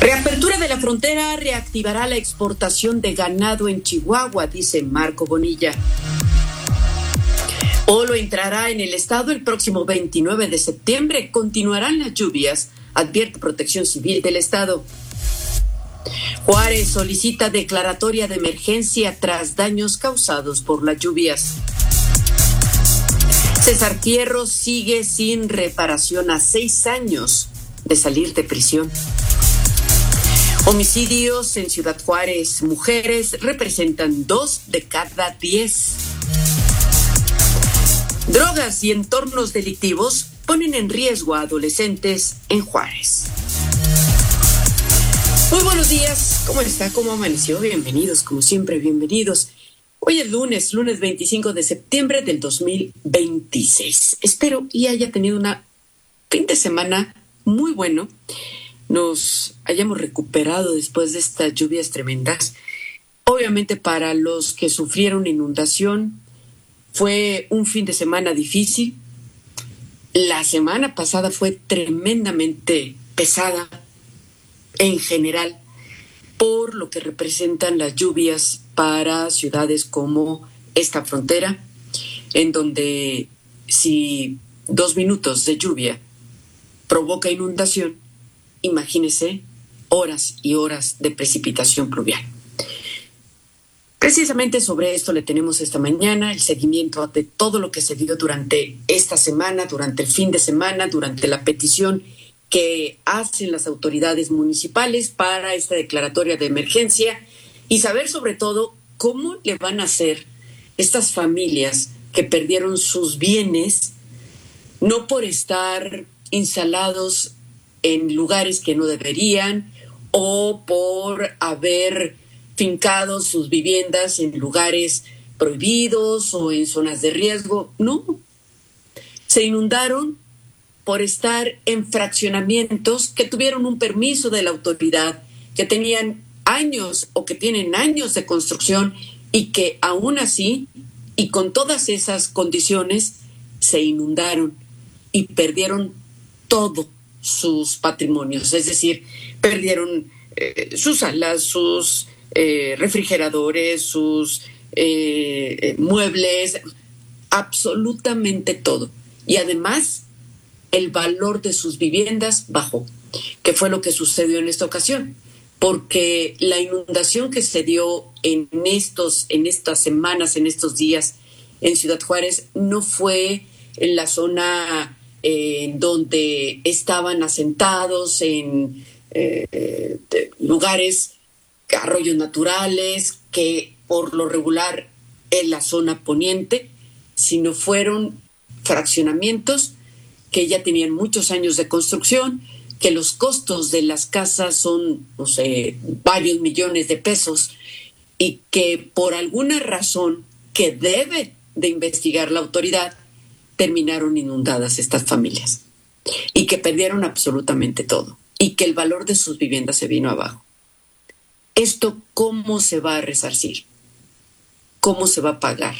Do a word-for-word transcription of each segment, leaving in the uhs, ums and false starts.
Reapertura de la frontera reactivará la exportación de ganado en Chihuahua, dice Marco Bonilla. Polo entrará en el estado el próximo veintinueve de septiembre. Continuarán las lluvias, advierte Protección Civil del estado. Juárez solicita declaratoria de emergencia tras daños causados por las lluvias. César Fierro sigue sin reparación a seis años de salir de prisión. Homicidios en Ciudad Juárez. Mujeres representan dos de cada diez. Drogas y entornos delictivos ponen en riesgo a adolescentes en Juárez. Muy buenos días. ¿Cómo está? ¿Cómo amaneció? Bienvenidos, como siempre, bienvenidos. Hoy es lunes, lunes veinticinco de septiembre del dos mil veintiséis. Espero y haya tenido una fin de semana muy bueno. Nos hayamos recuperado después de estas lluvias tremendas. Obviamente para los que sufrieron inundación fue un fin de semana difícil. La semana pasada fue tremendamente pesada en general por lo que representan las lluvias para ciudades como esta frontera, en donde si dos minutos de lluvia provoca inundación, imagínese horas y horas de precipitación pluvial. Precisamente sobre esto le tenemos esta mañana el seguimiento de todo lo que se dio durante esta semana, durante el fin de semana, durante la petición que hacen las autoridades municipales para esta declaratoria de emergencia y saber sobre todo cómo le van a hacer estas familias que perdieron sus bienes, no por estar instalados en lugares que no deberían o por haber fincado sus viviendas en lugares prohibidos o en zonas de riesgo. No, se inundaron por estar en fraccionamientos que tuvieron un permiso de la autoridad, que tenían años o que tienen años de construcción y que aún así y con todas esas condiciones se inundaron y perdieron todo sus patrimonios, es decir, perdieron eh, sus salas, sus eh, refrigeradores, sus eh, eh, muebles, absolutamente todo. Y además, el valor de sus viviendas bajó, que fue lo que sucedió en esta ocasión, porque la inundación que se dio en estos, en estas semanas, en estos días en Ciudad Juárez, no fue en la zona eh, donde estaban asentados, en eh, lugares, arroyos naturales, que por lo regular en la zona poniente, sino fueron fraccionamientos que ya tenían muchos años de construcción, que los costos de las casas son, no sé, varios millones de pesos y que por alguna razón que debe de investigar la autoridad, terminaron inundadas estas familias y que perdieron absolutamente todo y que el valor de sus viviendas se vino abajo. ¿Esto cómo se va a resarcir? ¿Cómo se va a pagar?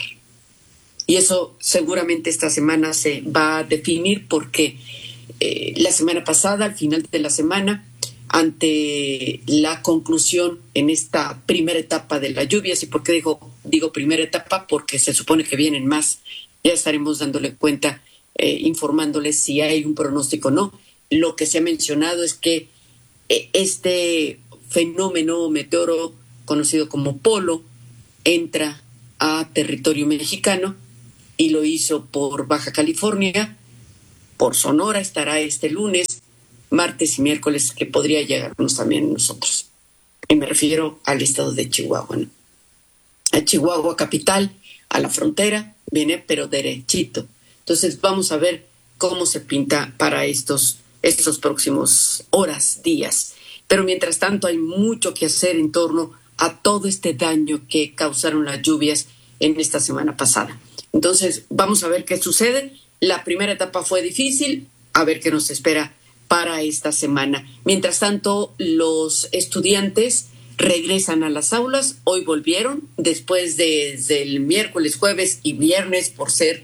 Y eso seguramente esta semana se va a definir porque eh, la semana pasada, al final de la semana, ante la conclusión en esta primera etapa de las lluvias, ¿y por qué digo, digo primera etapa? Porque se supone que vienen más, ya estaremos dándole cuenta, eh, informándoles si hay un pronóstico o no. Lo que se ha mencionado es que eh, este fenómeno meteoro conocido como Polo entra a territorio mexicano y lo hizo por Baja California, por Sonora estará este lunes, martes y miércoles, que podría llegarnos también a nosotros. Y me refiero al estado de Chihuahua, ¿no? A Chihuahua capital, a la frontera, viene pero derechito. Entonces vamos a ver cómo se pinta para estos, estos próximos horas, días. Pero mientras tanto hay mucho que hacer en torno a todo este daño que causaron las lluvias en esta semana pasada. Entonces, vamos a ver qué sucede. La primera etapa fue difícil, a ver qué nos espera para esta semana. Mientras tanto, los estudiantes regresan a las aulas. Hoy volvieron, después de, desde el miércoles, jueves y viernes, por ser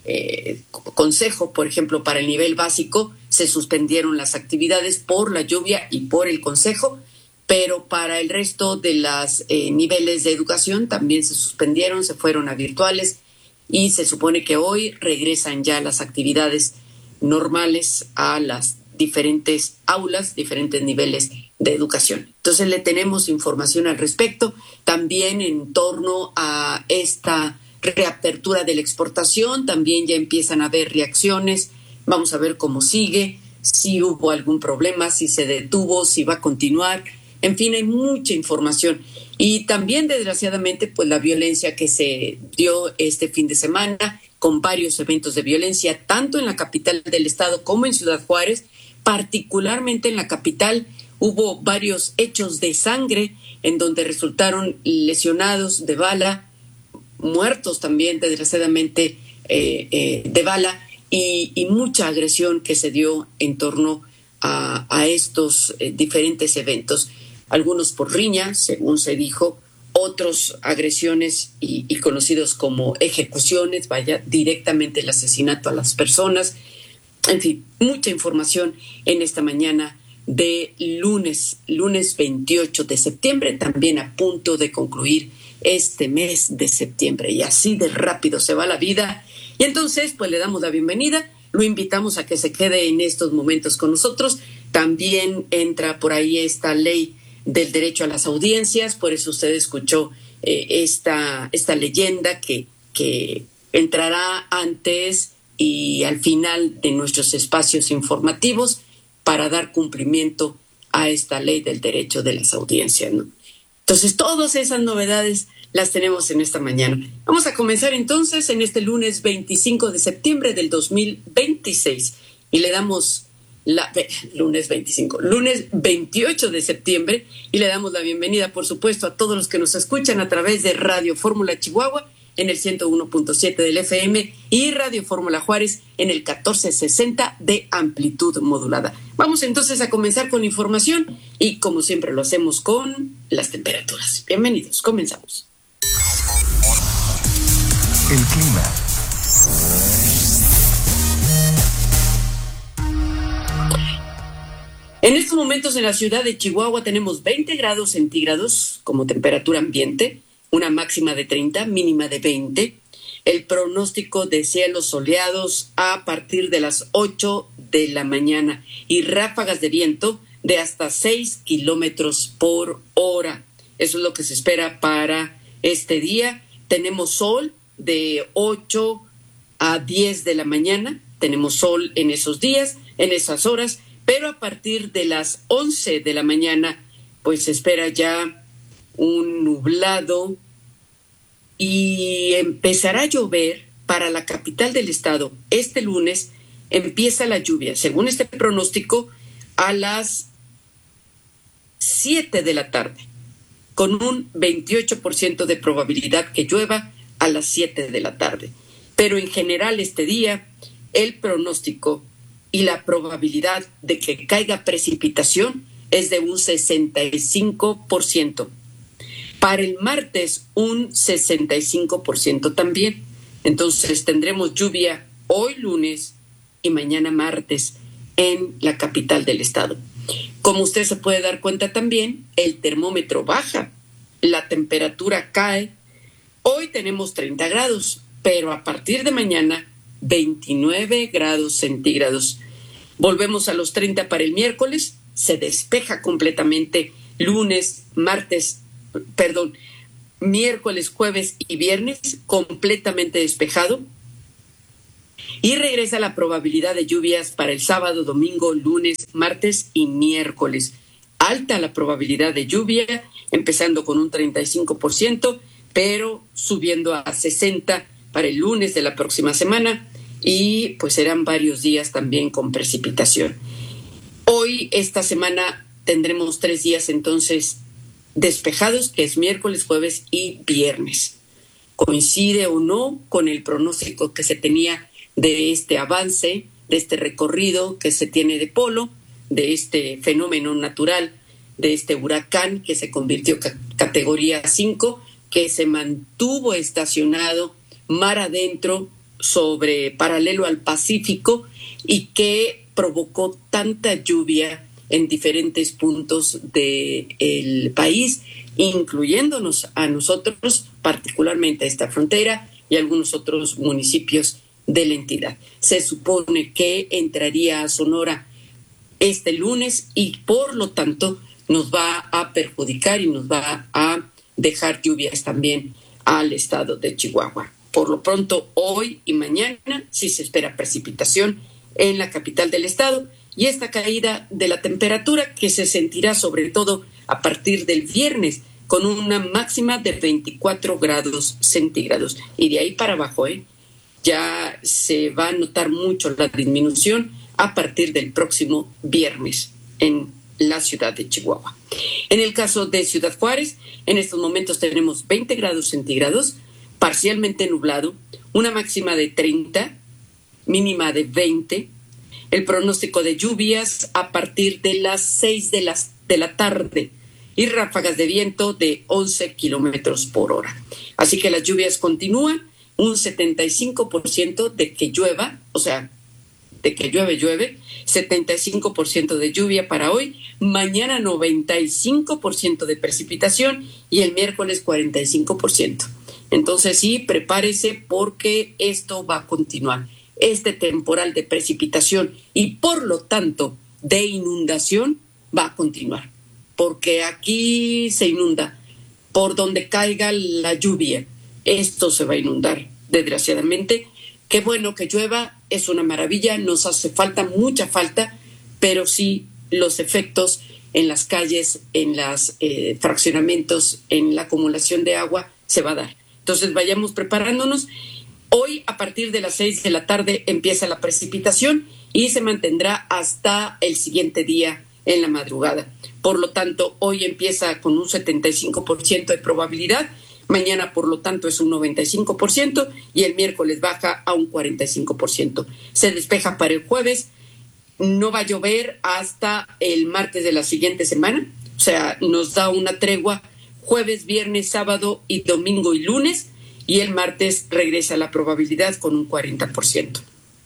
eh, consejo, por ejemplo, para el nivel básico, se suspendieron las actividades por la lluvia y por el consejo, pero para el resto de los eh, niveles de educación también se suspendieron, se fueron a virtuales y se supone que hoy regresan ya las actividades normales a las diferentes aulas, diferentes niveles de educación. Entonces le tenemos información al respecto, también en torno a esta reapertura de la exportación, también ya empiezan a haber reacciones, vamos a ver cómo sigue, si hubo algún problema, si se detuvo, si va a continuar, en fin, hay mucha información. Y también, desgraciadamente, pues la violencia que se dio este fin de semana, con varios eventos de violencia, tanto en la capital del estado como en Ciudad Juárez, particularmente en la capital, hubo varios hechos de sangre en donde resultaron lesionados de bala, muertos también, desgraciadamente, eh, eh, de bala, y, y mucha agresión que se dio en torno a, a estos eh, diferentes eventos. Algunos por riña, según se dijo, otros agresiones y, y conocidos como ejecuciones, vaya, directamente el asesinato a las personas. En fin, mucha información en esta mañana de lunes, lunes veintiocho de septiembre, también a punto de concluir este mes de septiembre. Y así de rápido se va la vida. Y entonces, pues le damos la bienvenida, lo invitamos a que se quede en estos momentos con nosotros. También entra por ahí esta ley del derecho a las audiencias, por eso usted escuchó eh, esta, esta leyenda que, que entrará antes y al final de nuestros espacios informativos para dar cumplimiento a esta ley del derecho de las audiencias, ¿no? Entonces, todas esas novedades las tenemos en esta mañana. Vamos a comenzar entonces en este lunes veinticinco de septiembre del dos mil veintiséis y le damos la lunes veinticinco, lunes veintiocho de septiembre y le damos la bienvenida, por supuesto, a todos los que nos escuchan a través de Radio Fórmula Chihuahua en el ciento uno punto siete del F M y Radio Fórmula Juárez en el catorce sesenta de amplitud modulada. Vamos entonces a comenzar con información y como siempre lo hacemos con las temperaturas. Bienvenidos, comenzamos. El clima. En estos momentos en la ciudad de Chihuahua tenemos veinte grados centígrados como temperatura ambiente, una máxima de treinta, mínima de veinte. El pronóstico de cielos soleados a partir de las ocho de la mañana y ráfagas de viento de hasta seis kilómetros por hora. Eso es lo que se espera para este día. Tenemos sol de ocho a diez de la mañana. Tenemos sol en esos días, en esas horas. Pero a partir de las once de la mañana, pues se espera ya un nublado y empezará a llover para la capital del estado. Este lunes empieza la lluvia, según este pronóstico, a las siete de la tarde, con un veintiocho por ciento de probabilidad que llueva a las siete de la tarde. Pero en general este día, el pronóstico y la probabilidad de que caiga precipitación es de un sesenta y cinco por ciento. Para el martes, un sesenta y cinco por ciento también. Entonces tendremos lluvia hoy lunes y mañana martes en la capital del estado. Como usted se puede dar cuenta también, el termómetro baja, la temperatura cae. Hoy tenemos treinta grados, pero a partir de mañana veintinueve grados centígrados. Volvemos a los treinta para el miércoles, se despeja completamente lunes, martes, perdón, miércoles, jueves y viernes, completamente despejado. Y regresa la probabilidad de lluvias para el sábado, domingo, lunes, martes y miércoles. Alta la probabilidad de lluvia, empezando con un treinta y cinco por ciento, pero subiendo a sesenta por ciento para el lunes de la próxima semana. Y pues serán varios días también con precipitación. Hoy, esta semana, tendremos tres días entonces despejados, que es miércoles, jueves y viernes. ¿Coincide o no con el pronóstico que se tenía de este avance, de este recorrido que se tiene de polo, de este fenómeno natural, de este huracán que se convirtió en categoría cinco, que se mantuvo estacionado mar adentro sobre paralelo al Pacífico y que provocó tanta lluvia en diferentes puntos del país, incluyéndonos a nosotros, particularmente a esta frontera y algunos otros municipios de la entidad. Se supone que entraría a Sonora este lunes y por lo tanto nos va a perjudicar y nos va a dejar lluvias también al estado de Chihuahua. Por lo pronto, hoy y mañana sí se espera precipitación en la capital del estado y esta caída de la temperatura que se sentirá sobre todo a partir del viernes con una máxima de veinticuatro grados centígrados. Y de ahí para abajo, ¿eh? ya se va a notar mucho la disminución a partir del próximo viernes en la ciudad de Chihuahua. En el caso de Ciudad Juárez, en estos momentos tenemos veinte grados centígrados, parcialmente nublado, una máxima de treinta, mínima de veinte. El pronóstico de lluvias a partir de las seis de, las, de la tarde y ráfagas de viento de once kilómetros por hora. Así que las lluvias continúan, un setenta y cinco por ciento de que llueva, o sea, de que llueve, llueve, setenta y cinco por ciento de lluvia para hoy, mañana noventa y cinco por ciento de precipitación y el miércoles cuarenta y cinco por ciento. Entonces sí, prepárese porque esto va a continuar. Este temporal de precipitación y por lo tanto de inundación va a continuar, porque aquí se inunda por donde caiga la lluvia. Esto se va a inundar, desgraciadamente. Qué bueno que llueva, es una maravilla, nos hace falta, mucha falta, pero sí los efectos en las calles, en los eh, fraccionamientos, en la acumulación de agua, se va a dar. Entonces vayamos preparándonos. Hoy, a partir de las seis de la tarde, empieza la precipitación y se mantendrá hasta el siguiente día en la madrugada. Por lo tanto, hoy empieza con un setenta y cinco por ciento de probabilidad, mañana, por lo tanto, es un noventa y cinco por ciento y el miércoles baja a un cuarenta y cinco por ciento. Se despeja para el jueves, no va a llover hasta el martes de la siguiente semana, o sea, nos da una tregua jueves, viernes, sábado y domingo y lunes, y el martes regresa la probabilidad con un cuarenta por ciento.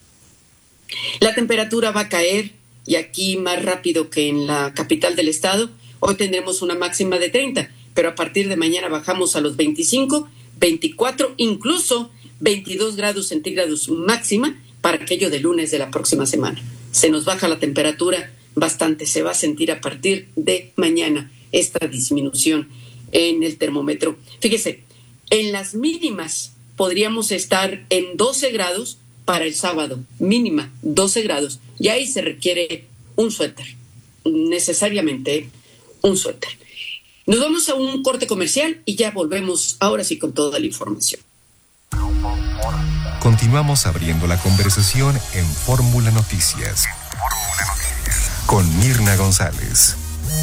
La temperatura va a caer, y aquí más rápido que en la capital del estado. Hoy tendremos una máxima de treinta, pero a partir de mañana bajamos a los veinticinco, veinticuatro, incluso veintidós grados centígrados máxima para aquello de lunes de la próxima semana. Se nos baja la temperatura bastante, se va a sentir a partir de mañana esta disminución en el termómetro. Fíjese, en las mínimas podríamos estar en doce grados para el sábado, mínima doce grados, y ahí se requiere un suéter, necesariamente un suéter. Nos vamos a un corte comercial y ya volvemos ahora sí con toda la información. Continuamos abriendo la conversación en Fórmula Noticias con Mirna González.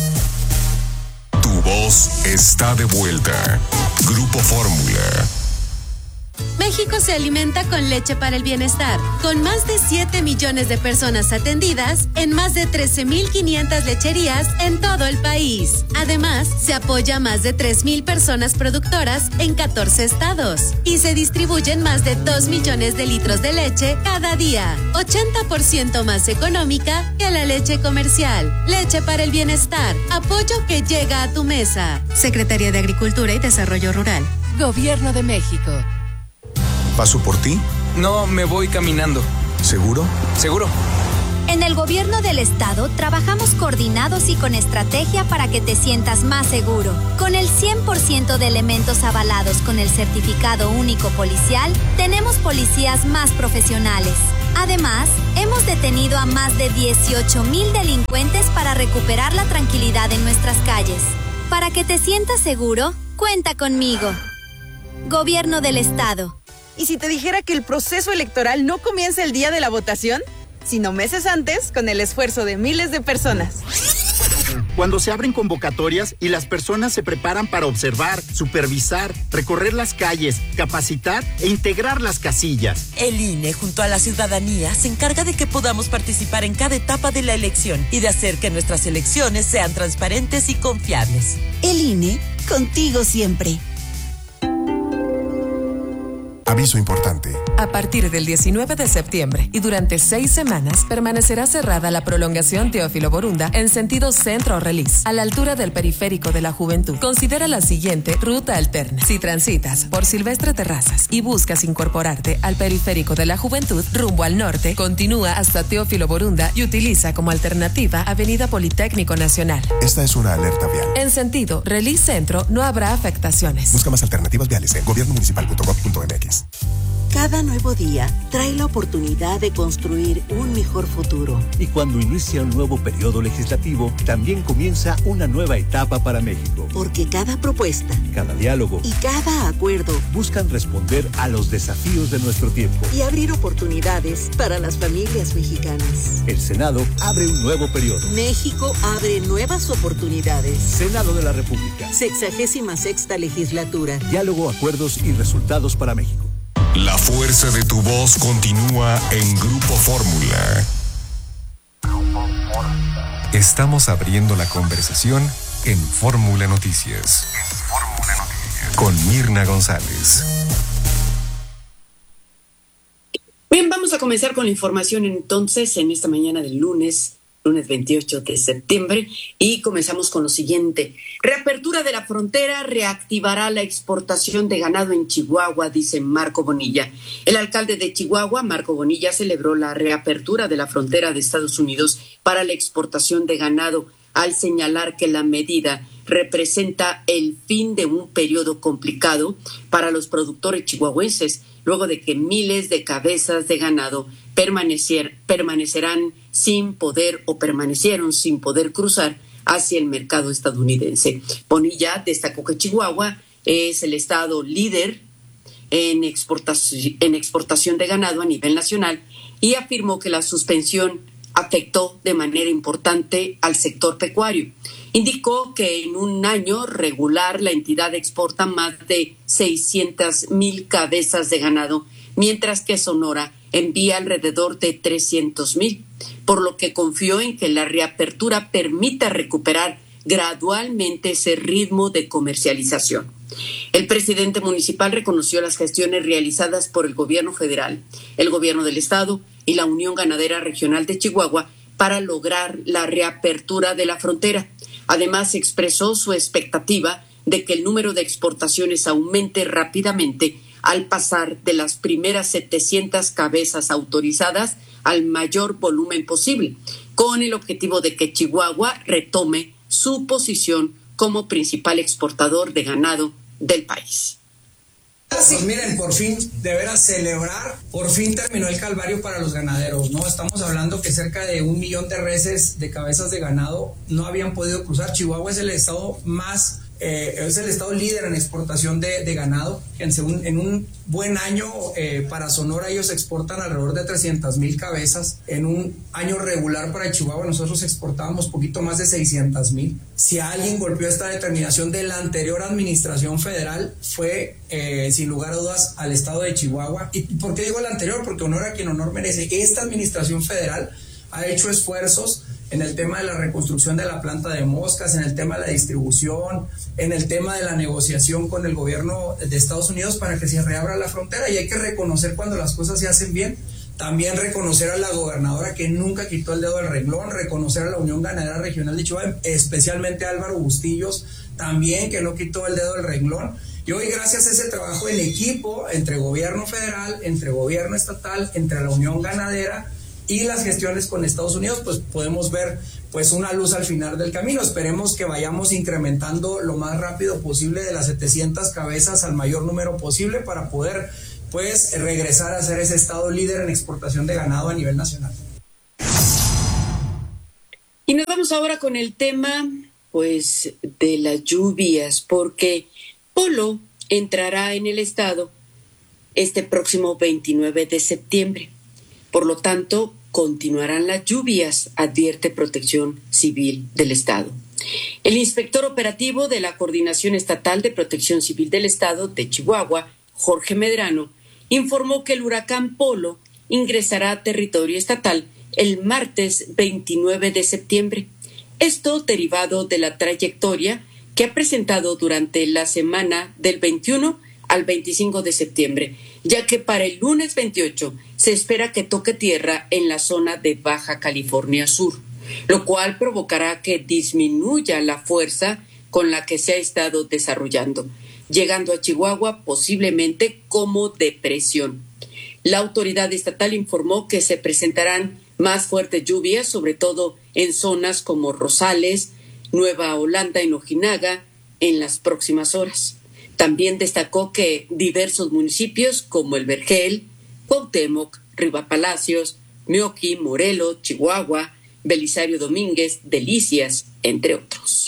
Tu voz está de vuelta. Grupo Fórmula. México se alimenta con leche para el bienestar, con más de siete millones de personas atendidas en más de trece mil quinientas lecherías en todo el país. Además, se apoya a más de tres mil personas productoras en catorce estados y se distribuyen más de dos millones de litros de leche cada día, ochenta por ciento más económica que la leche comercial. Leche para el bienestar, apoyo que llega a tu mesa. Secretaría de Agricultura y Desarrollo Rural. Gobierno de México. ¿Paso por ti? No, me voy caminando. ¿Seguro? Seguro. En el gobierno del estado trabajamos coordinados y con estrategia para que te sientas más seguro. Con el cien por ciento de elementos avalados con el certificado único policial, tenemos policías más profesionales. Además, hemos detenido a más de dieciocho mil delincuentes para recuperar la tranquilidad en nuestras calles. Para que te sientas seguro, cuenta conmigo. Gobierno del estado. ¿Y si te dijera que el proceso electoral no comienza el día de la votación, sino meses antes, con el esfuerzo de miles de personas? Cuando se abren convocatorias y las personas se preparan para observar, supervisar, recorrer las calles, capacitar e integrar las casillas. El I N E, junto a la ciudadanía, se encarga de que podamos participar en cada etapa de la elección y de hacer que nuestras elecciones sean transparentes y confiables. El I N E, contigo siempre. Aviso importante. A partir del diecinueve de septiembre y durante seis semanas permanecerá cerrada la prolongación Teófilo Borunda en sentido centro-Relis, a la altura del periférico de la Juventud. Considera la siguiente ruta alterna. Si transitas por Silvestre Terrazas y buscas incorporarte al periférico de la Juventud rumbo al norte, continúa hasta Teófilo Borunda y utiliza como alternativa Avenida Politécnico Nacional. Esta es una alerta vial. En sentido Relis Centro no habrá afectaciones. Busca más alternativas viales en gobierno municipal punto gov punto m x. Cada nuevo día trae la oportunidad de construir un mejor futuro. Y cuando inicia un nuevo periodo legislativo, también comienza una nueva etapa para México. Porque cada propuesta, cada diálogo y cada acuerdo buscan responder a los desafíos de nuestro tiempo y abrir oportunidades para las familias mexicanas. El Senado abre un nuevo periodo. México abre nuevas oportunidades. Senado de la República. Sexagésima sexta legislatura. Diálogo, acuerdos y resultados para México. La fuerza de tu voz continúa en Grupo Fórmula. Estamos abriendo la conversación en Fórmula Noticias. Fórmula Noticias. Con Mirna González. Bien, vamos a comenzar con la información entonces en esta mañana del lunes. lunes veintiocho de septiembre, y comenzamos con lo siguiente. Reapertura de la frontera reactivará la exportación de ganado en Chihuahua, dice Marco Bonilla. El alcalde de Chihuahua, Marco Bonilla, celebró la reapertura de la frontera de Estados Unidos para la exportación de ganado, al señalar que la medida representa el fin de un periodo complicado para los productores chihuahuenses, luego de que miles de cabezas de ganado permanecer, permanecerán sin poder o permanecieron sin poder cruzar hacia el mercado estadounidense. Bonilla destacó que Chihuahua es el estado líder en exportación, en exportación de ganado a nivel nacional y afirmó que la suspensión afectó de manera importante al sector pecuario. Indicó que en un año regular la entidad exporta más de seiscientas mil cabezas de ganado, mientras que Sonora envía alrededor de trescientos mil, por lo que confió en que la reapertura permita recuperar gradualmente ese ritmo de comercialización. El presidente municipal reconoció las gestiones realizadas por el gobierno federal, el gobierno del estado y la Unión Ganadera Regional de Chihuahua para lograr la reapertura de la frontera. Además, expresó su expectativa de que el número de exportaciones aumente rápidamente al pasar de las primeras setecientas cabezas autorizadas al mayor volumen posible, con el objetivo de que Chihuahua retome su posición como principal exportador de ganado del país. Pues miren, por fin, de veras celebrar, por fin terminó el calvario para los ganaderos, ¿no? Estamos hablando que cerca de un millón de reses de cabezas de ganado no habían podido cruzar. Chihuahua es el estado más, eh, es el estado líder en exportación de, de ganado. En, según, en un buen año eh, para Sonora ellos exportan alrededor de trescientas mil cabezas. En un año regular para Chihuahua nosotros exportábamos poquito más de seiscientas mil. Si alguien golpeó esta determinación de la anterior administración federal fue eh, sin lugar a dudas al estado de Chihuahua. ¿Y por qué digo el anterior? Porque honor a quien honor merece. Esta administración federal ha hecho esfuerzos en el tema de la reconstrucción de la planta de moscas, en el tema de la distribución, en el tema de la negociación con el gobierno de Estados Unidos para que se reabra la frontera, y hay que reconocer cuando las cosas se hacen bien. También reconocer a la gobernadora que nunca quitó el dedo del renglón, reconocer a la Unión Ganadera Regional de Chihuahua, especialmente a Álvaro Bustillos, también que no quitó el dedo del renglón. Y hoy, gracias a ese trabajo en equipo entre gobierno federal, entre gobierno estatal, entre la Unión Ganadera y las gestiones con Estados Unidos, pues podemos ver pues una luz al final del camino. Esperemos que vayamos incrementando lo más rápido posible de las setecientas cabezas al mayor número posible para poder pues regresar a ser ese estado líder en exportación de ganado a nivel nacional. Y nos vamos ahora con el tema pues de las lluvias, porque Polo entrará en el estado este próximo veintinueve de septiembre. Por lo tanto, continuarán las lluvias, advierte Protección Civil del Estado. El inspector operativo de la Coordinación Estatal de Protección Civil del Estado de Chihuahua, Jorge Medrano, informó que el huracán Polo ingresará a territorio estatal el martes veintinueve de septiembre. Esto derivado de la trayectoria que ha presentado durante la semana del veintiuno al veinticinco de septiembre, ya que para el lunes veintiocho se espera que toque tierra en la zona de Baja California Sur, lo cual provocará que disminuya la fuerza con la que se ha estado desarrollando, llegando a Chihuahua posiblemente como depresión. La autoridad estatal informó que se presentarán más fuertes lluvias, sobre todo en zonas como Rosales, Nueva Holanda y Ojinaga, en las próximas horas. También destacó que diversos municipios como El Vergel, Cuauhtémoc, Riva Palacios, Meoqui, Morelos, Chihuahua, Belisario Domínguez, Delicias, entre otros.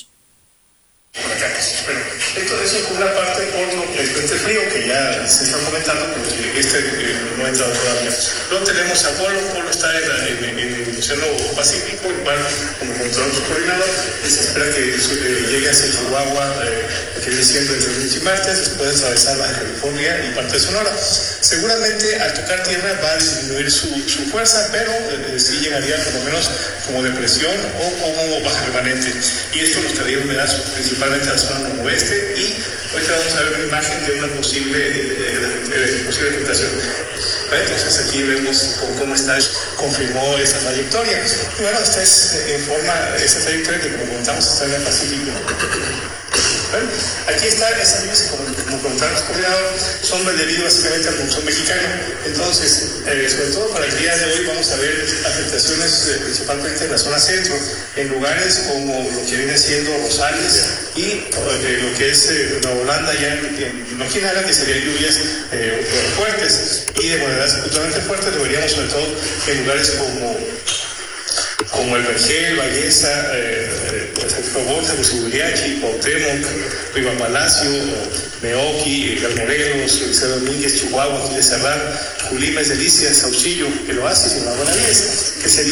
Bueno, esto es una parte por el frente frío que ya se está comentando, porque este eh, no ha entrado todavía. Luego tenemos a Polo, Polo está en, en, en el Océano Pacífico, igual como controla su coordinador, se espera que eh, llegue hacia Chihuahua, eh, que viene siendo entre lunes y martes, después de atravesar Baja California y parte de Sonora. Seguramente al tocar tierra va a disminuir su, su fuerza, pero eh, sí llegaría por lo menos como depresión o como baja remanente. Y esto nos traería humedad principal a la zona noroeste, y ahorita vamos a ver una imagen de una posible, eh, eh, posible afectación. ¿Vale? Entonces aquí vemos cómo está, confirmó esa trayectoria. Y bueno, esta es en forma, esa trayectoria que como comentamos está en el Pacífico. ¿Vale? Aquí está, esas nubes, como, como comentaron los coordinadores, son debido básicamente al monzón mexicano. Entonces, eh, sobre todo para el día de hoy vamos a ver afectaciones eh, principalmente en la zona centro, en lugares como lo que viene siendo Rosales y eh, lo que es eh, Nueva Holanda, ya en, en Ojinaga, que serían lluvias eh, fuertes, y de moderadas totalmente fuertes lo veríamos sobre todo en lugares como como El Vergel, Valleza, eh, Borja, Gusuriachi, Cuauhtémoc, Riva Palacio, Meoqui, Galmorelos, Belisario Domínguez, Chihuahua, Quiles Serrán, Julimes, Delicias, Saucillo, El Oasis, Nueva Buenavides, que sería.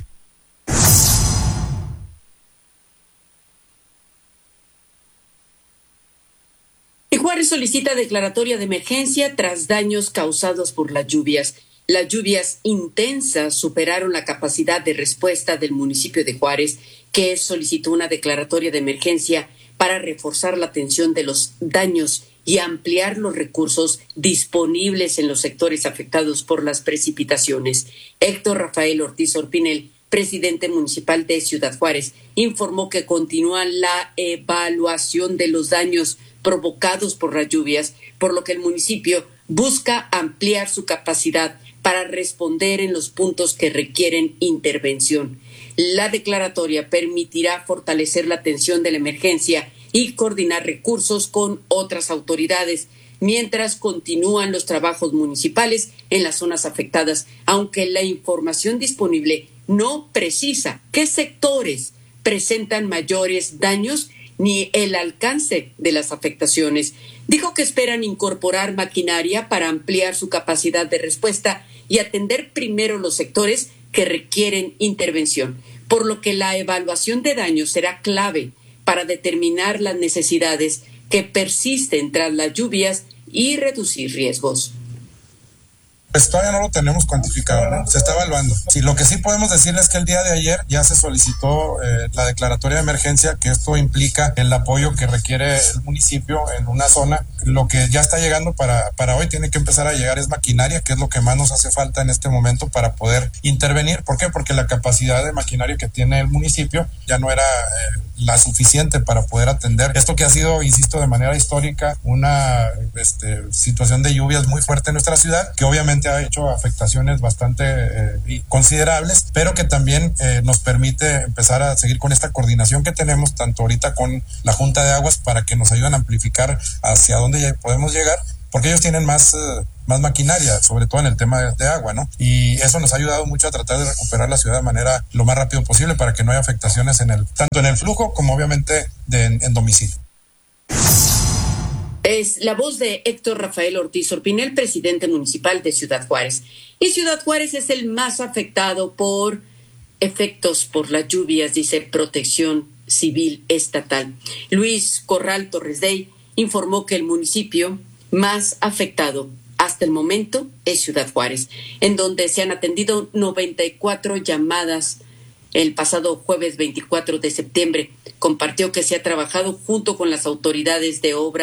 Juárez solicita declaratoria de emergencia tras daños causados por las lluvias. Las lluvias intensas superaron la capacidad de respuesta del municipio de Juárez, que solicitó una declaratoria de emergencia para reforzar la atención de los daños y ampliar los recursos disponibles en los sectores afectados por las precipitaciones. Héctor Rafael Ortiz Orpinel, presidente municipal de Ciudad Juárez, informó que continúa la evaluación de los daños provocados por las lluvias, por lo que el municipio busca ampliar su capacidad para responder en los puntos que requieren intervención. La declaratoria permitirá fortalecer la atención de la emergencia y coordinar recursos con otras autoridades, mientras continúan los trabajos municipales en las zonas afectadas, aunque la información disponible no precisa qué sectores presentan mayores daños ni el alcance de las afectaciones. Dijo que esperan incorporar maquinaria para ampliar su capacidad de respuesta y atender primero los sectores que requieren intervención, por lo que la evaluación de daños será clave para determinar las necesidades que persisten tras las lluvias y reducir riesgos. Pues todavía no lo tenemos cuantificado, ¿no? Se está evaluando. Sí, lo que sí podemos decirles es que el día de ayer ya se solicitó eh, la declaratoria de emergencia, que esto implica el apoyo que requiere el municipio en una zona. Lo que ya está llegando para, para hoy tiene que empezar a llegar es maquinaria, que es lo que más nos hace falta en este momento para poder intervenir. ¿Por qué? Porque la capacidad de maquinaria que tiene el municipio ya no era eh, la suficiente para poder atender esto que ha sido, insisto, de manera histórica, una este, situación de lluvias muy fuerte en nuestra ciudad, que obviamente ha hecho afectaciones bastante eh, considerables, pero que también eh, nos permite empezar a seguir con esta coordinación que tenemos tanto ahorita con la Junta de Aguas para que nos ayuden a amplificar hacia dónde podemos llegar, porque ellos tienen más, eh, más maquinaria, sobre todo en el tema de, de agua, ¿no? Y eso nos ha ayudado mucho a tratar de recuperar la ciudad de manera lo más rápido posible para que no haya afectaciones en el, tanto en el flujo como obviamente de, en, en domicilio. Es la voz de Héctor Rafael Ortiz Orpinel, presidente municipal de Ciudad Juárez. Y Ciudad Juárez es el más afectado por efectos por las lluvias, dice Protección Civil Estatal. Luis Corral Torres Dey informó que el municipio más afectado hasta el momento es Ciudad Juárez, en donde se han atendido noventa y cuatro llamadas el pasado jueves veinticuatro de septiembre. Compartió que se ha trabajado junto con las autoridades de obras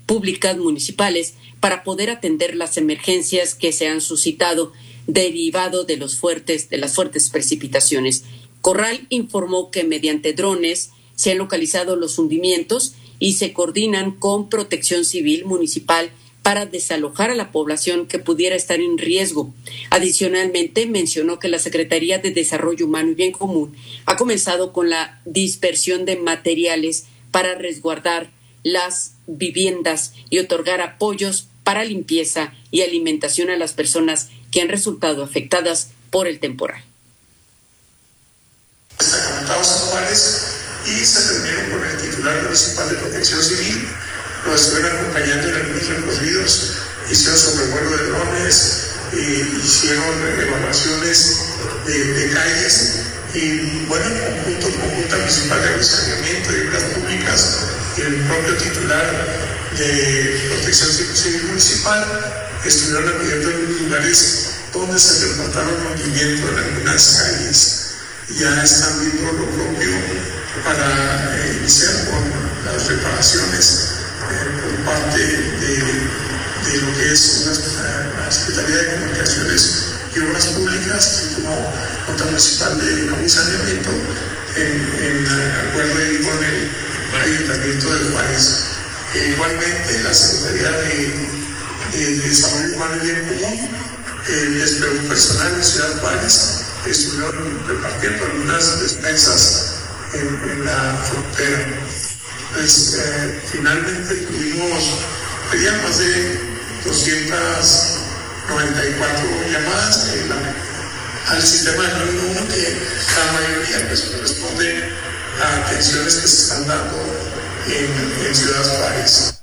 públicas municipales para poder atender las emergencias que se han suscitado derivado de los fuertes, de las fuertes precipitaciones. Corral informó que mediante drones se han localizado los hundimientos y se coordinan con Protección Civil Municipal para desalojar a la población que pudiera estar en riesgo. Adicionalmente, mencionó que la Secretaría de Desarrollo Humano y Bien Común ha comenzado con la dispersión de materiales para resguardar las viviendas y otorgar apoyos para limpieza y alimentación a las personas que han resultado afectadas por el temporal. Destacamentados actuales y se reunieron con el titular municipal de Protección Civil, nos estuvieron acompañando en algunos recorridos, hicieron sobrevuelo de drones, eh, hicieron evaluaciones de, de calles y bueno, el conjunto, el conjunto municipal de saneamiento y obras públicas, el propio titular de Protección Civil Municipal estuvieron acudiendo en los lugares donde se reportaron movimiento en algunas calles. Ya están viendo lo propio para eh, iniciar con las reparaciones eh, por parte de, de lo que es una, la Secretaría de Comunicaciones y Obras Públicas, así como Junta Municipal de Saneamiento, en, en acuerdo con el Ayuntamiento de Juárez. Eh, igualmente, la Secretaría de, de, de Desarrollo Humano y Bien Común, el despliegue personal de Ciudad Juárez, estuvieron repartiendo algunas despensas en, en la frontera. Pues, eh, finalmente tuvimos, pedían más de doscientas noventa y cuatro llamadas eh, la, al sistema de nueve uno uno, que la mayoría pues, corresponde a atenciones que se están dando en, en Ciudad Juárez.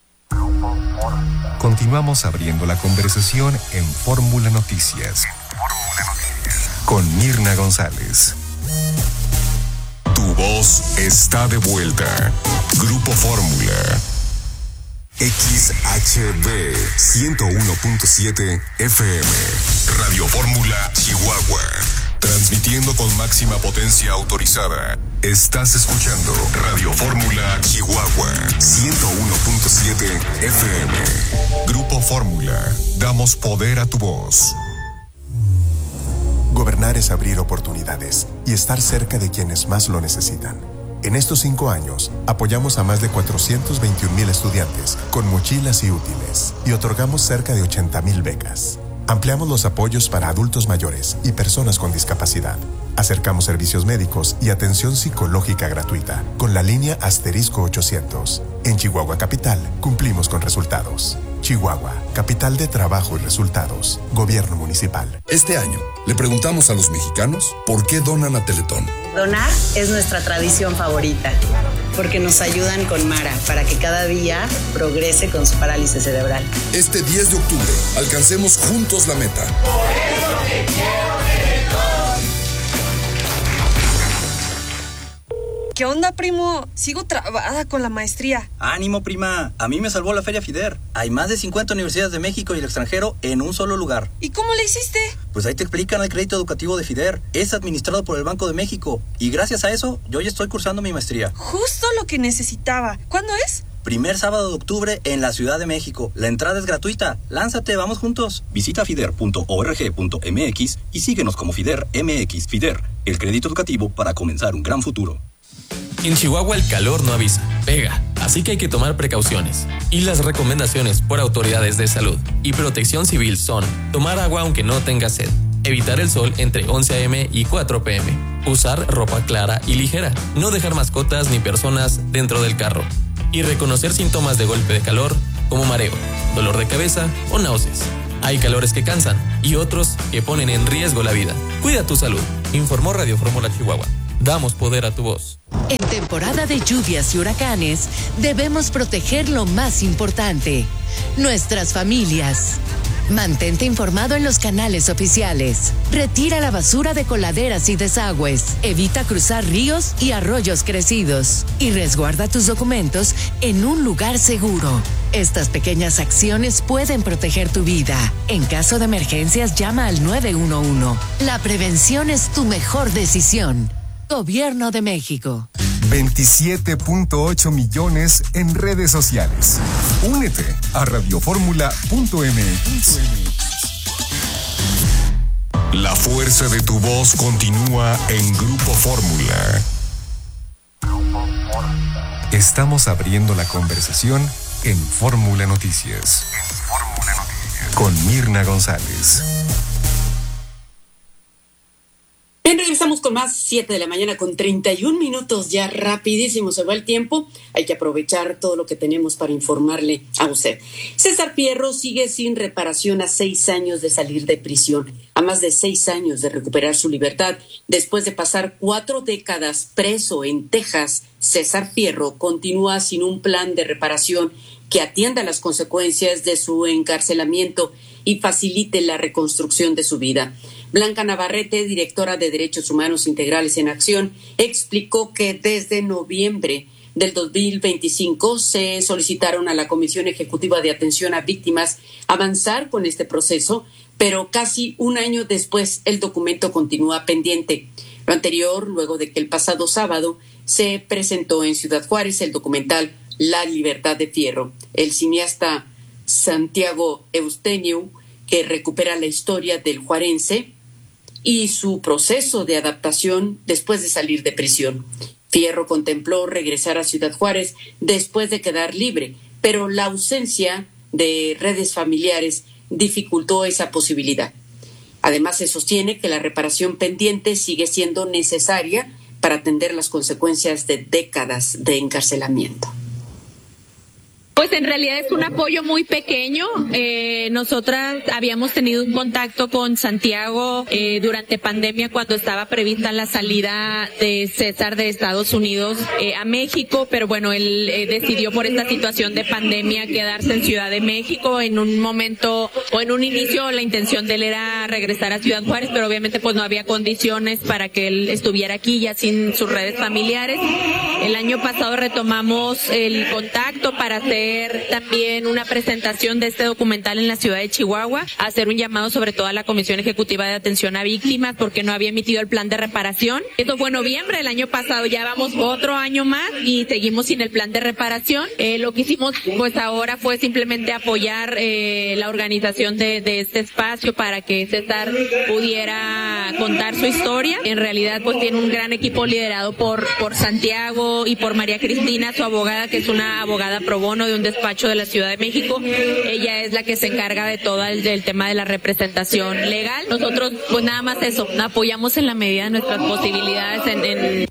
Continuamos abriendo la conversación en Fórmula Noticias con Mirna González. Tu voz está de vuelta. Grupo Fórmula. X H B ciento uno punto siete F M. Radio Fórmula Chihuahua. Transmitiendo con máxima potencia autorizada. Estás escuchando Radio Fórmula Chihuahua ciento uno punto siete F M. Grupo Fórmula. Damos poder a tu voz. Gobernar es abrir oportunidades y estar cerca de quienes más lo necesitan. En estos cinco años, apoyamos a más de cuatrocientos veintiún mil estudiantes con mochilas y útiles y otorgamos cerca de ochenta mil becas. Ampliamos los apoyos para adultos mayores y personas con discapacidad. Acercamos servicios médicos y atención psicológica gratuita con la línea asterisco ochocientos. En Chihuahua Capital, cumplimos con resultados. Chihuahua, capital de trabajo y resultados. Gobierno municipal. Este año, le preguntamos a los mexicanos por qué donan a Teletón. Donar es nuestra tradición favorita, porque nos ayudan con Mara para que cada día progrese con su parálisis cerebral. Este diez de octubre, alcancemos juntos la meta. Por eso te quiero, Teletón. ¿Qué onda, primo? Sigo trabada con la maestría. Ánimo, prima. A mí me salvó la Feria FIDER. Hay más de cincuenta universidades de México y el extranjero en un solo lugar. ¿Y cómo le hiciste? Pues ahí te explican el crédito educativo de FIDER. Es administrado por el Banco de México. Y gracias a eso, yo ya estoy cursando mi maestría. Justo lo que necesitaba. ¿Cuándo es? Primer sábado de octubre en la Ciudad de México. La entrada es gratuita. Lánzate, vamos juntos. Visita fider punto org punto m x y síguenos como FIDER M X. FIDER, el crédito educativo para comenzar un gran futuro. En Chihuahua el calor no avisa, pega, así que hay que tomar precauciones. Y las recomendaciones por autoridades de salud y protección civil son: tomar agua aunque no tenga sed, evitar el sol entre once a eme y cuatro pe eme, usar ropa clara y ligera, no dejar mascotas ni personas dentro del carro, y reconocer síntomas de golpe de calor como mareo, dolor de cabeza o náuseas. Hay calores que cansan y otros que ponen en riesgo la vida. Cuida tu salud, informó Radio Fórmula Chihuahua. Damos poder a tu voz. En temporada de lluvias y huracanes, debemos proteger lo más importante: nuestras familias. Mantente informado en los canales oficiales. Retira la basura de coladeras y desagües. Evita cruzar ríos y arroyos crecidos. Y resguarda tus documentos en un lugar seguro. Estas pequeñas acciones pueden proteger tu vida. En caso de emergencias, llama al nueve uno uno. La prevención es tu mejor decisión. Gobierno de México. veintisiete punto ocho millones en redes sociales. Únete a radioformula punto m x. La fuerza de tu voz continúa en Grupo Fórmula. Estamos abriendo la conversación en Fórmula Noticias. Fórmula Noticias. Con Mirna González. Bien, regresamos con más, siete de la mañana con treinta y un minutos, ya rapidísimo se va el tiempo. Hay que aprovechar todo lo que tenemos para informarle a usted. César Fierro sigue sin reparación a seis años de salir de prisión, a más de seis años de recuperar su libertad. Después de pasar cuatro décadas preso en Texas, César Fierro continúa sin un plan de reparación que atienda las consecuencias de su encarcelamiento y facilite la reconstrucción de su vida. Blanca Navarrete, directora de Derechos Humanos Integrales en Acción, explicó que desde noviembre del dos mil veinticinco se solicitaron a la Comisión Ejecutiva de Atención a Víctimas avanzar con este proceso, pero casi un año después el documento continúa pendiente. Lo anterior, luego de que el pasado sábado se presentó en Ciudad Juárez el documental La Libertad de Fierro. El cineasta Santiago Eustenio, que recupera la historia del juarense y su proceso de adaptación después de salir de prisión. Fierro contempló regresar a Ciudad Juárez después de quedar libre, pero la ausencia de redes familiares dificultó esa posibilidad. Además, se sostiene que la reparación pendiente sigue siendo necesaria para atender las consecuencias de décadas de encarcelamiento. Pues en realidad es un apoyo muy pequeño. Eh, nosotras habíamos tenido un contacto con Santiago eh, durante pandemia cuando estaba prevista la salida de César de Estados Unidos eh, a México, pero bueno, él eh, decidió por esta situación de pandemia quedarse en Ciudad de México. En un momento o en un inicio la intención de él era regresar a Ciudad Juárez, pero obviamente pues no había condiciones para que él estuviera aquí ya sin sus redes familiares. El año pasado retomamos el contacto para hacer también una presentación de este documental en la ciudad de Chihuahua, hacer un llamado sobre todo a la Comisión Ejecutiva de Atención a Víctimas porque no había emitido el plan de reparación. Esto fue en noviembre del año pasado, ya vamos otro año más y seguimos sin el plan de reparación. Eh, lo que hicimos pues ahora fue simplemente apoyar eh, la organización de, de este espacio para que César pudiera contar su historia. En realidad pues tiene un gran equipo liderado por, por Santiago y por María Cristina, su abogada, que es una abogada pro bono de un despacho de la Ciudad de México. Ella es la que se encarga de todo el del tema de la representación legal. Nosotros pues nada más eso, apoyamos en la medida de nuestras posibilidades en, en...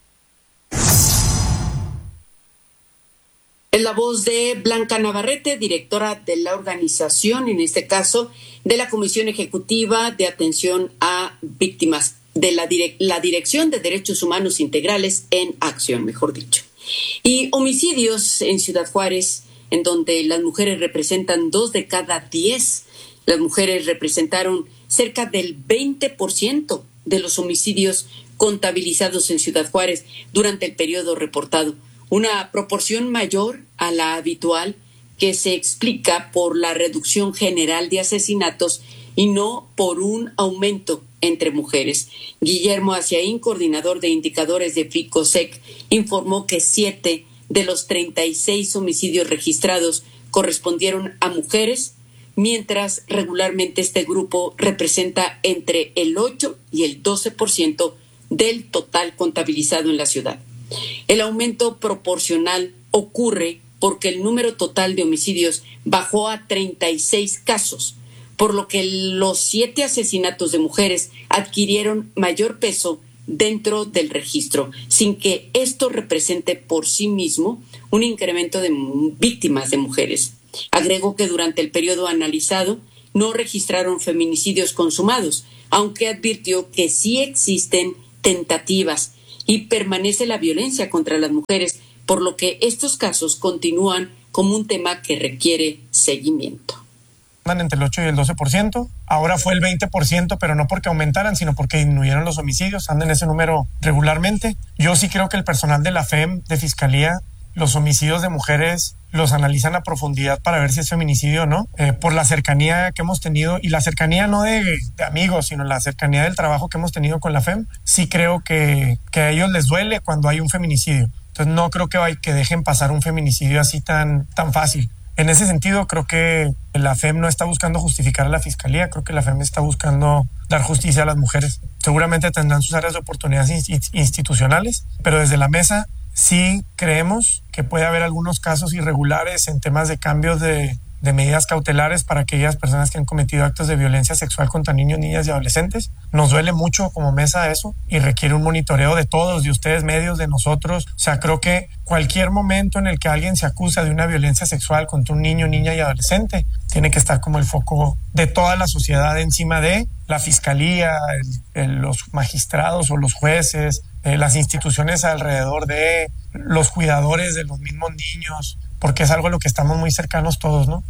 Es la voz de Blanca Navarrete, directora de la organización, en este caso de la Comisión Ejecutiva de Atención a Víctimas, de la, direc- la Dirección de Derechos Humanos Integrales en Acción, mejor dicho. Y homicidios en Ciudad Juárez, en donde las mujeres representan dos de cada diez. Las mujeres representaron cerca del veinte por ciento de los homicidios contabilizados en Ciudad Juárez durante el periodo reportado, una proporción mayor a la habitual que se explica por la reducción general de asesinatos y no por un aumento entre mujeres. Guillermo Aciaín, coordinador de indicadores de FICOSEC, informó que siete de los treinta y seis homicidios registrados correspondieron a mujeres, mientras regularmente este grupo representa entre el ocho y el doce por ciento del total contabilizado en la ciudad. El aumento proporcional ocurre porque el número total de homicidios bajó a treinta y seis casos, por lo que los siete asesinatos de mujeres adquirieron mayor peso dentro del registro, sin que esto represente por sí mismo un incremento de víctimas de mujeres. Agregó que durante el periodo analizado no registraron feminicidios consumados, aunque advirtió que sí existen tentativas y permanece la violencia contra las mujeres, por lo que estos casos continúan como un tema que requiere seguimiento. Andan entre el ocho y el doce por ciento. Ahora fue el veinte por ciento, pero no porque aumentaran, sino porque disminuyeron los homicidios. Andan en ese número regularmente. Yo sí creo que el personal de la F E M, de Fiscalía, los homicidios de mujeres los analizan a profundidad para ver si es feminicidio o no, eh, por la cercanía que hemos tenido, y la cercanía no de, de amigos, sino la cercanía del trabajo que hemos tenido con la F E M. Sí creo que, que a ellos les duele cuando hay un feminicidio. Entonces no creo que, hay, que dejen pasar un feminicidio así tan, tan fácil. En ese sentido, creo que la F E M no está buscando justificar a la Fiscalía, creo que la F E M está buscando dar justicia a las mujeres. Seguramente tendrán sus áreas de oportunidades institucionales, pero desde la mesa sí creemos que puede haber algunos casos irregulares en temas de cambios de, de medidas cautelares para aquellas personas que han cometido actos de violencia sexual contra niños, niñas y adolescentes. Nos duele mucho como mesa eso y requiere un monitoreo de todos, de ustedes medios, de nosotros. O sea, creo que cualquier momento en el que alguien se acusa de una violencia sexual contra un niño, niña y adolescente, tiene que estar como el foco de toda la sociedad encima de la fiscalía, el, el, los magistrados o los jueces, eh, las instituciones alrededor de los cuidadores de los mismos niños, porque es algo a lo que estamos muy cercanos todos, ¿no?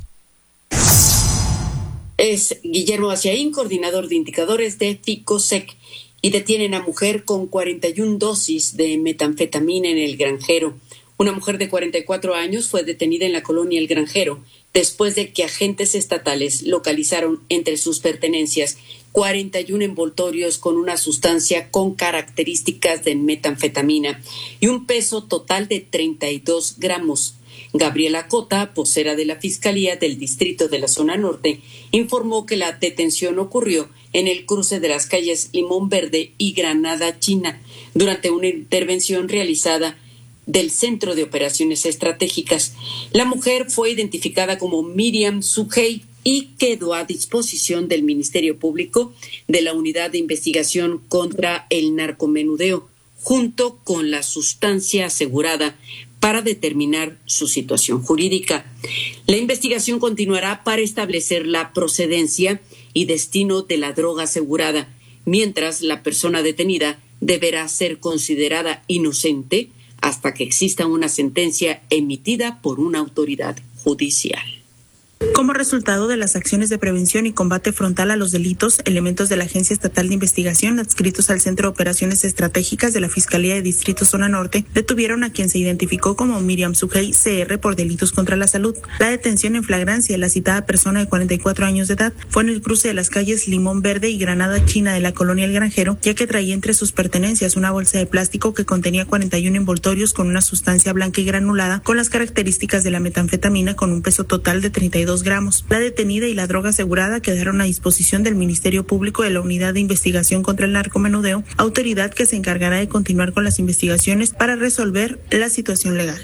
Es Guillermo Aciaín, coordinador de indicadores de FICOSEC, y detienen a mujer con cuarenta y una dosis de metanfetamina en El Granjero. Una mujer de cuarenta y cuatro años fue detenida en la colonia El Granjero después de que agentes estatales localizaron entre sus pertenencias cuarenta y uno envoltorios con una sustancia con características de metanfetamina y un peso total de treinta y dos gramos. Gabriela Cota, vocera de la Fiscalía del Distrito de la Zona Norte, informó que la detención ocurrió en el cruce de las calles Limón Verde y Granada China durante una intervención realizada del Centro de Operaciones Estratégicas. La mujer fue identificada como Miriam Sugey y quedó a disposición del Ministerio Público de la Unidad de Investigación contra el Narcomenudeo, junto con la sustancia asegurada para determinar su situación jurídica. La investigación continuará para establecer la procedencia y destino de la droga asegurada, mientras la persona detenida deberá ser considerada inocente hasta que exista una sentencia emitida por una autoridad judicial. Como resultado de las acciones de prevención y combate frontal a los delitos, elementos de la Agencia Estatal de Investigación adscritos al Centro de Operaciones Estratégicas de la Fiscalía de Distrito Zona Norte detuvieron a quien se identificó como Miriam Sugey C R por delitos contra la salud. La detención en flagrancia de la citada persona de cuarenta y cuatro años de edad fue en el cruce de las calles Limón Verde y Granada China de la colonia El Granjero, ya que traía entre sus pertenencias una bolsa de plástico que contenía cuarenta y uno envoltorios con una sustancia blanca y granulada con las características de la metanfetamina con un peso total de treinta y dos gramos. La detenida y la droga asegurada quedaron a disposición del Ministerio Público de la Unidad de Investigación contra el Narcomenudeo, autoridad que se encargará de continuar con las investigaciones para resolver la situación legal.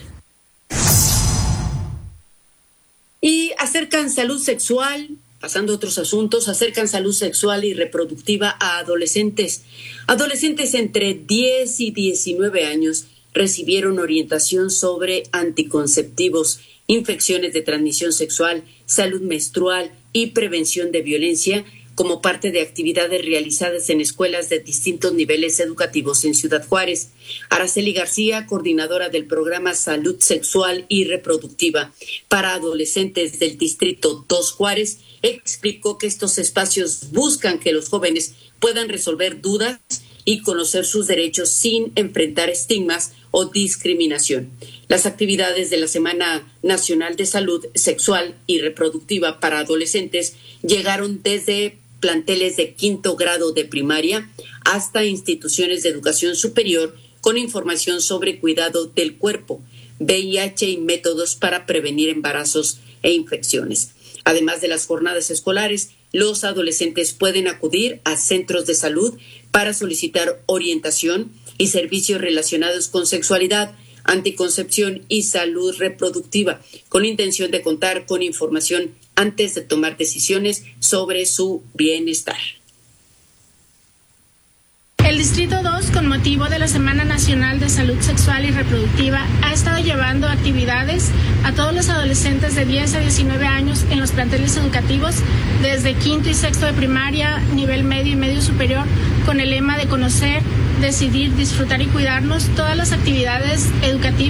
Y acercan salud sexual, pasando a otros asuntos, acercan salud sexual y reproductiva a adolescentes. Adolescentes entre diez y diecinueve años recibieron orientación sobre anticonceptivos, infecciones de transmisión sexual, salud menstrual y prevención de violencia como parte de actividades realizadas en escuelas de distintos niveles educativos en Ciudad Juárez. Araceli García, coordinadora del programa Salud Sexual y Reproductiva para adolescentes del Distrito dos Juárez, explicó que estos espacios buscan que los jóvenes puedan resolver dudas y conocer sus derechos sin enfrentar estigmas o discriminación. Las actividades de la Semana Nacional de Salud Sexual y Reproductiva para Adolescentes llegaron desde planteles de quinto grado de primaria hasta instituciones de educación superior con información sobre cuidado del cuerpo, V I H y métodos para prevenir embarazos e infecciones. Además de las jornadas escolares, los adolescentes pueden acudir a centros de salud para solicitar orientación y servicios relacionados con sexualidad, anticoncepción y salud reproductiva, con intención de contar con información antes de tomar decisiones sobre su bienestar. El Distrito dos, con motivo de la Semana Nacional de Salud Sexual y Reproductiva, ha estado llevando actividades a todos los adolescentes de diez a diecinueve años en los planteles educativos, desde quinto y sexto de primaria, nivel medio y medio superior, con el lema de conocer, decidir, disfrutar y cuidarnos. Todas las actividades educativas